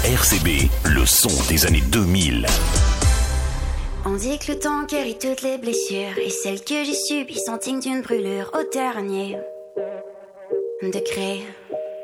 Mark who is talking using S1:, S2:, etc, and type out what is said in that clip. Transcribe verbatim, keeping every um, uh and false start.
S1: R C B, le son des années deux mille.
S2: On dit que le temps guérit toutes les blessures, et celles que j'ai subies sont dignes d'une brûlure au dernier degré.